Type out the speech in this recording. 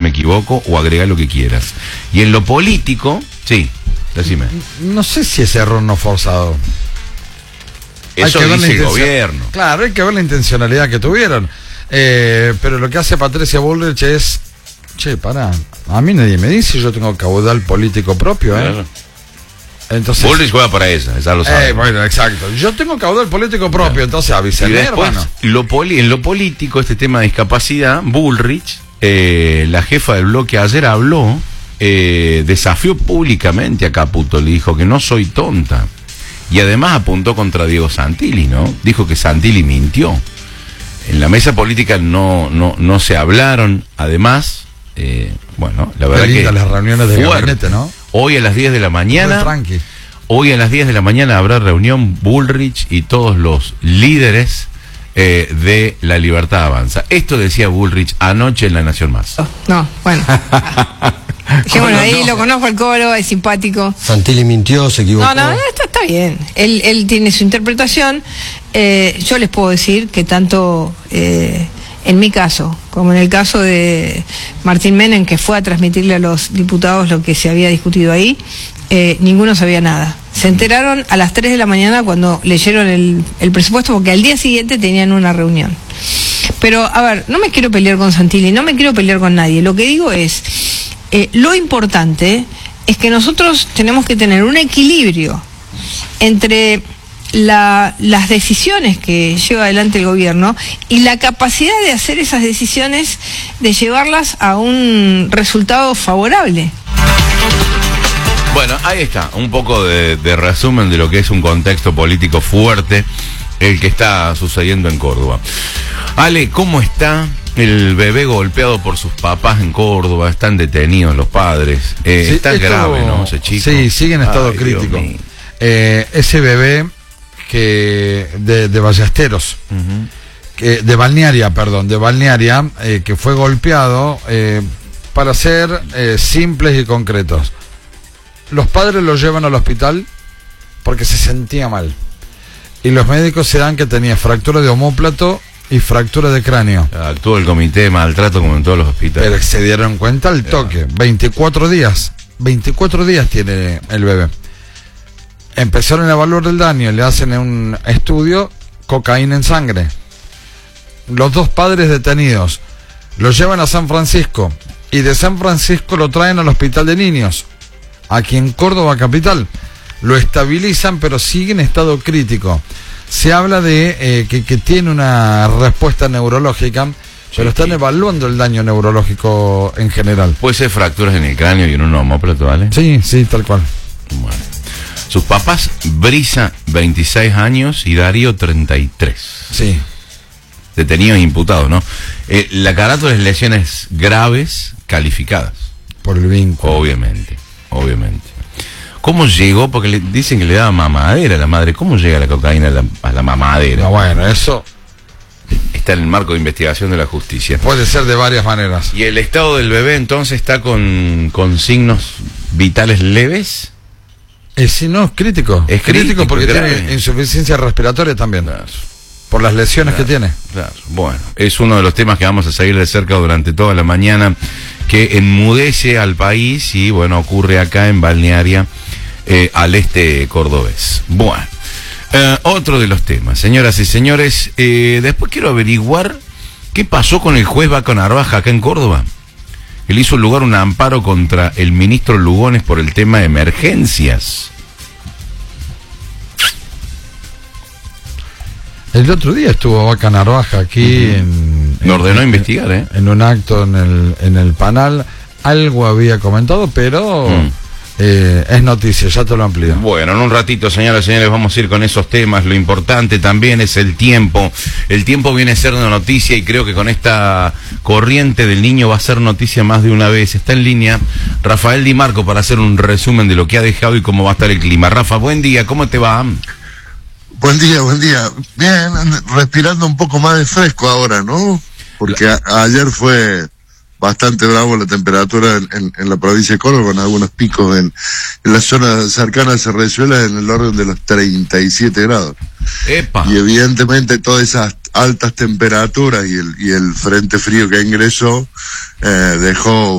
me equivoco, o agregá lo que quieras. Y en lo político, sí, decime. No sé si es error no forzado. Eso dice el gobierno. Claro, hay que ver la intencionalidad que tuvieron. Pero lo que hace Patricia Bullrich es, pará, a mí nadie me dice, yo tengo caudal político propio, Claro. Entonces, Bullrich juega para esa lo sabe. Bueno, exacto. Yo tengo caudal político propio, claro. Entonces avísenme, y después, hermano. En lo político, este tema de discapacidad, Bullrich, la jefa del bloque ayer habló, desafió públicamente a Caputo, le dijo que no soy tonta. Y además apuntó contra Diego Santilli, ¿no? Dijo que Santilli mintió. En la mesa política no se hablaron, además, bueno, la verdad que las reuniones de gabinete, ¿no? Hoy a las 10 de la mañana, hoy a las 10 de la mañana habrá reunión Bullrich y todos los líderes de La Libertad Avanza. Esto decía Bullrich anoche en La Nación Más. No, bueno. Bueno, ahí lo conozco al Colo, es simpático. Santilli mintió, se equivocó. No, está bien. Él tiene su interpretación. Yo les puedo decir que tanto en mi caso, como en el caso de Martín Menem, que fue a transmitirle a los diputados lo que se había discutido ahí, ninguno sabía nada. Se enteraron a las 3 de la mañana cuando leyeron el presupuesto, porque al día siguiente tenían una reunión. Pero, a ver, no me quiero pelear con Santilli, no me quiero pelear con nadie. Lo que digo es, lo importante es que nosotros tenemos que tener un equilibrio entre las decisiones que lleva adelante el gobierno y la capacidad de hacer esas decisiones, de llevarlas a un resultado favorable. Bueno, ahí está, un poco de resumen de lo que es un contexto político fuerte, el que está sucediendo en Córdoba. Ale, ¿cómo está el bebé golpeado por sus papás en Córdoba? Están detenidos los padres. Sí, está grave, ¿no? Ese chico. Sí, sigue en estado crítico. Ese bebé de Ballesteros, de Balnearia, que fue golpeado, para ser simples y concretos. Los padres lo llevan al hospital porque se sentía mal. Y los médicos se dan que tenía fractura de omóplato y fractura de cráneo. Actuó el comité de maltrato como en todos los hospitales. Pero se dieron cuenta al toque. 24 días. 24 días tiene el bebé. Empezaron a evaluar el daño, le hacen un estudio, cocaína en sangre. Los dos padres detenidos lo llevan a San Francisco y de San Francisco lo traen al hospital de niños, aquí en Córdoba capital. Lo estabilizan, pero sigue en estado crítico. Se habla de que tiene una respuesta neurológica, pero están evaluando el daño neurológico en general. ¿Puede ser fracturas en el cráneo y en un omóplato, ¿vale? Sí, tal cual. Bueno. Sus papás, Brisa, 26 años, y Darío, 33. Sí. Detenidos e imputados, ¿no? La carátula es lesiones graves calificadas. Por el vínculo. Obviamente. ¿Cómo llegó? Porque le dicen que le daba mamadera a la madre. ¿Cómo llega la cocaína a la mamadera? No, bueno, eso está en el marco de investigación de la justicia. Puede ser de varias maneras. ¿Y el estado del bebé entonces está con signos vitales leves? Si no, es crítico. Es crítico porque grave. Tiene insuficiencia respiratoria también. Claro. Por las lesiones que tiene. Claro. Bueno, es uno de los temas que vamos a seguir de cerca durante toda la mañana, que enmudece al país y, bueno, ocurre acá en Balnearia, al este cordobés. Bueno, otro de los temas, señoras y señores, después quiero averiguar qué pasó con el juez Vaca Narvaja acá en Córdoba. Él hizo lugar un amparo contra el ministro Lugones por el tema de emergencias. El otro día estuvo Vaca Narvaja aquí Me ordenó investigar, en un acto en el Panal. Algo había comentado, pero es noticia, ya te lo amplío. Bueno, en un ratito, señoras y señores, vamos a ir con esos temas. Lo importante también es el tiempo. El tiempo viene a ser una noticia y creo que con esta corriente del Niño va a ser noticia más de una vez. Está en línea Rafael Di Marco para hacer un resumen de lo que ha dejado y cómo va a estar el clima. Rafa, buen día, ¿cómo te va? Buen día. Bien, respirando un poco más de fresco ahora, ¿no? Porque ayer fue bastante bravo la temperatura en la provincia de Córdoba, con algunos picos en la zona cercana a Cerrezuela en el orden de los 37 grados. ¡Epa! Y evidentemente todas esas altas temperaturas y el frente frío que ingresó dejó